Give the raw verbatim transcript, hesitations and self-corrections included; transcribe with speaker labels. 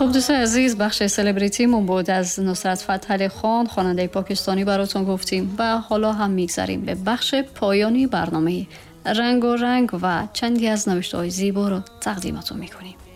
Speaker 1: خب دوستان عزیز، بخش سلبریتیمون بود. از نصرت فتحعلی خان خواننده پاکستانی براتون گفتیم و حالا هم میگذاریم به بخش پایانی برنامه. رنگ و رنگ و چندی از نوشته‌های زیبا رو تقدیمتون میکنیم.